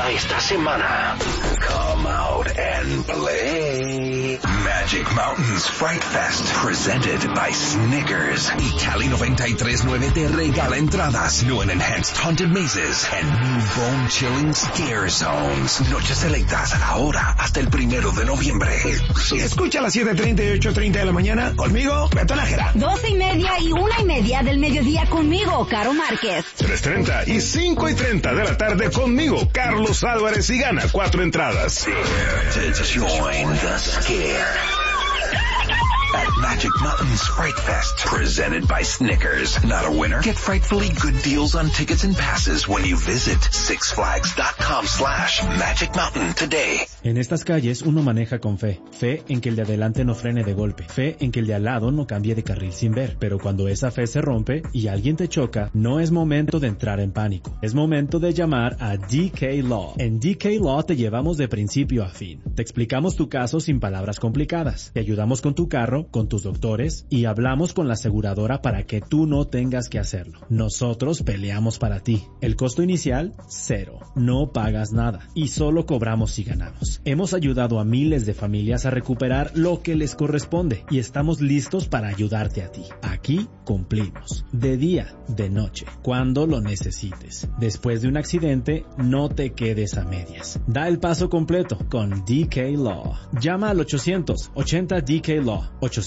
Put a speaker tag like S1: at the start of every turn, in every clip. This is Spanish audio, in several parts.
S1: toda esta semana. Come out and play. Magic Mountains Fright Fest, presented by Snickers. Y Cali 93.9 te regala entradas, new and enhanced haunted mazes, and new bone-chilling scare zones. Noches selectas ahora hasta el 1 de noviembre.
S2: Escucha a las 7:30 y 8:30 de la mañana conmigo, Beto Nájera.
S3: 12:30 y 1:30 del mediodía conmigo, Caro Márquez.
S4: 3:30 y 5:30 de la tarde conmigo, Carlos Álvarez, y gana 4 entradas.
S1: Dare to join the scare at Magic Mountains Fright Fest, presented by Snickers. Not a winner? Get frightfully good deals on tickets and passes when you visit sixflags.com/Magic Mountain today.
S5: En estas calles uno maneja con fe. Fe en que el de adelante no frene de golpe. Fe en que el de al lado no cambie de carril sin ver. Pero cuando esa fe se rompe y alguien te choca, no es momento de entrar en pánico. Es momento de llamar a DK Law. En DK Law te llevamos de principio a fin. Te explicamos tu caso sin palabras complicadas. Te ayudamos con tu carro, con tus doctores, y hablamos con la aseguradora para que tú no tengas que hacerlo. Nosotros peleamos para ti. El costo inicial, 0. No pagas nada. Y solo cobramos si ganamos. Hemos ayudado a miles de familias a recuperar lo que les corresponde y estamos listos para ayudarte a ti. Aquí cumplimos. De día, de noche, cuando lo necesites. Después de un accidente, no te quedes a medias. Da el paso completo con DK Law. Llama al 880 DK Law,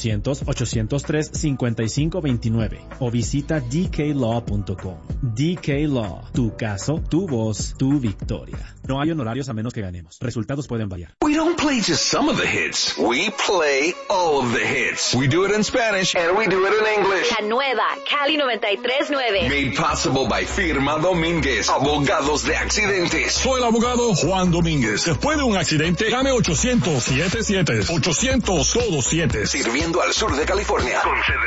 S5: 800-803-5529 o visita dklaw.com. DK Law. Tu caso, tu voz, tu victoria. No hay honorarios a menos que ganemos. Resultados pueden variar.
S1: We don't play just some of the hits. We play all of the hits. We do it in Spanish and we do it in English.
S3: La nueva Cali 93.9.
S1: Made possible by Firma Domínguez, abogados de accidentes.
S6: Soy el abogado Juan Domínguez. Después de un accidente, llame 800-77. 800 todo 7.
S1: Sirviendo al sur de California.